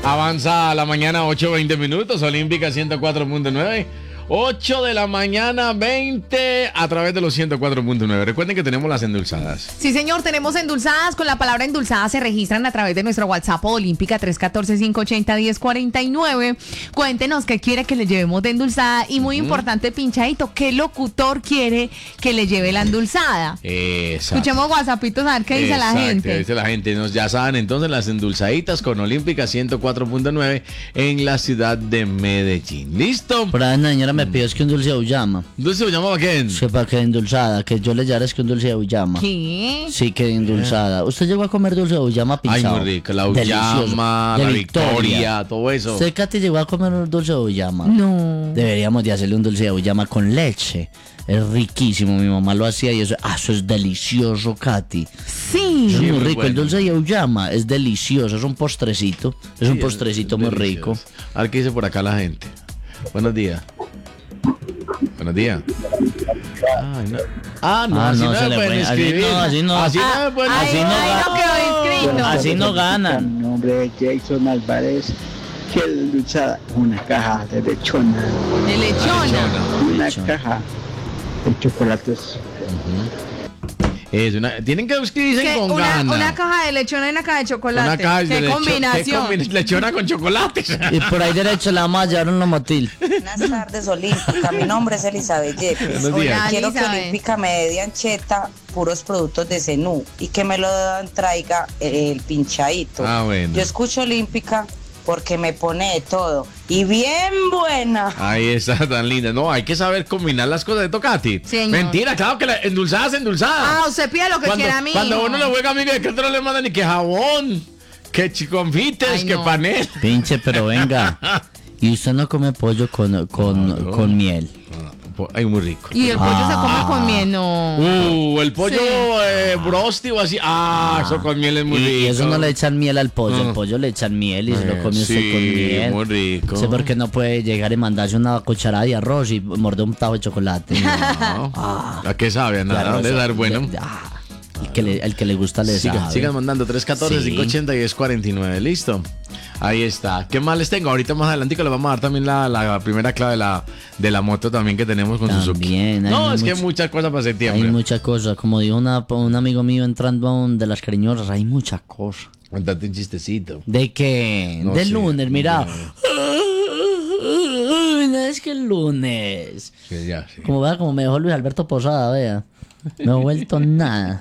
Avanza la mañana 8:20 minutos, Olímpica 104.9. 8 de la mañana 20 a través de los 104.9. Recuerden que tenemos las endulzadas. Sí, señor, tenemos endulzadas. Con la palabra endulzada se registran a través de nuestro WhatsApp Olímpica 314-580-1049. Cuéntenos qué quiere que le llevemos de endulzada. Y muy importante, pinchadito, ¿qué locutor quiere que le lleve la endulzada? Exacto. Escuchemos WhatsAppitos a ver qué dice la gente. ¿Qué dice la gente? Ya saben, entonces las endulzaditas con Olímpica 104.9 en la ciudad de Medellín. ¿Listo? Por ahí, señora, me pides que un dulce de auyama. ¿Dulce de auyama para quién? Sí, para que endulzada, que yo le llame es que un dulce de auyama. ¿Qué? Sí, que endulzada. ¿Usted llegó a comer dulce de auyama pinchado? Ay, muy rico. La auyama, la Victoria, todo eso. ¿Usted, Katy, llegó a comer un dulce de auyama? No. Deberíamos de hacerle un dulce de auyama con leche. Es riquísimo, mi mamá lo hacía y eso es delicioso, Katy. Sí. Eso es muy muy rico, bueno. el dulce de auyama es delicioso, es un postrecito, es un postrecito muy rico. Delicioso. A ver qué dice por acá la gente. Buenos días. Buenos días. Ay, no. No, así no se me le pueden puede- escribir. así no. Así no me pueden Ahí, así no ahí va. no quedó inscrito. Así no ganan. Mi nombre es Jason Álvarez. Que la endulzada, una caja de lechona, De lechona. una Lechona. caja de chocolates. Tienen que escribirse ¿Qué? con Una ganas. caja de lechona y una caja de chocolate. Una caja ¿Qué de combinación? lechona con chocolates. Y por ahí derecho la vamos a llevar un lomotil. Buenas tardes, Olímpica. Mi nombre es Elizabeth Yepes. Buenos días. Hola, Quiero que Elizabeth. Olímpica me dé de ancheta puros productos de Zenú y que me lo traiga el pinchadito. Ah, bueno. Yo escucho Olímpica porque me pone de todo y bien buena. Ahí está, tan linda. No, hay que saber combinar las cosas de Tocati. Señor. Mentira, claro que la endulzada es endulzada. Ah, usted pide lo que quiera a mí. Cuando uno le juega, mire, que otro le manda ni que jabón, que chiconfites, Ay, que no. panel. Pinche, pero venga. Y usted no come pollo con miel. Ay, muy rico. Y el pollo se come con miel, no. El pollo Sí. brosti o así. Eso con miel es muy rico. Y eso no le echan miel al pollo. El pollo le echan miel y se lo come usted sí, con miel. muy rico. Sé por qué no puede llegar y mandarse una cucharada de arroz y morder un tajo de chocolate. No. ¿A qué sabe? A nada, Arroz, de dar bueno. el que le gusta le sabe. Sigan mandando 314-580-1049. Listo. Ahí está. ¿Qué más les tengo? Ahorita más adelante le vamos a dar también la primera clave de la moto también que tenemos con Suzuki. También, hay No, es que hay mucho- muchas cosas para Hay septiembre. muchas cosas. Como dijo un amigo mío entrando a un de las cariñosas, hay muchas cosas. Cuéntate un chistecito. ¿De qué? No Del sé, lunes, mira. no. No, es que el lunes. Sí, ya, sí. Como me dejó Luis Alberto Posada, vea. No he vuelto nada.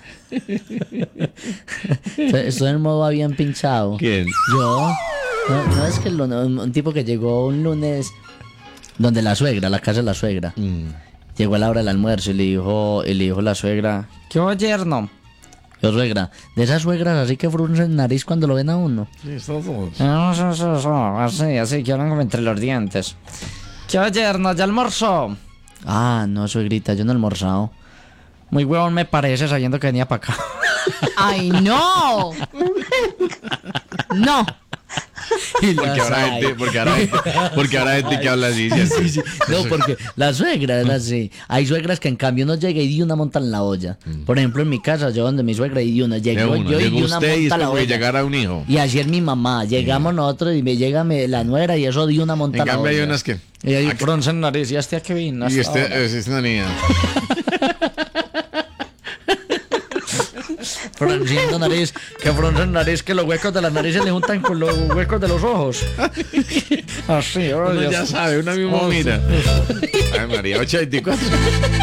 Estoy en modo bien pinchado. ¿Quién? Yo. No es que el lunes, un tipo que llegó un lunes donde la suegra, la casa de la suegra. Llegó a la hora del almuerzo y le dijo la suegra, ¿qué hubo, yerno? Yo, suegra, de esas suegras así que fruncen nariz cuando lo ven a uno. Así, que hablan como entre los dientes. ¿Qué hubo, yerno? ¿Ya almorzó? Ah, no, suegrita, yo no he almorzado. Muy huevón me parece sabiendo que venía para acá. ¡Ay, no! No. Porque ahora gente que habla así. ¿Cierto? No, porque la suegra es así. Hay suegras que en cambio no llega y de una montan la olla. Por ejemplo, en mi casa, yo donde mi suegra y de una llegó, yo y Llegó de una usted y es monta la como que olla. llegara un hijo. Y así es mi mamá. Llegamos nosotros y me llega la nuera y eso de una monta En la cambio hay olla. unas que... Y ahí bronce en nariz. ¿Y hasta que vino? Y Hasta ahora. es una niña. Frunciendo nariz. Que frunce en nariz, que los huecos de la nariz se le juntan con los huecos de los ojos. Así, Uno oye. ya sabe, una misma mira. Ay, María, 8:24.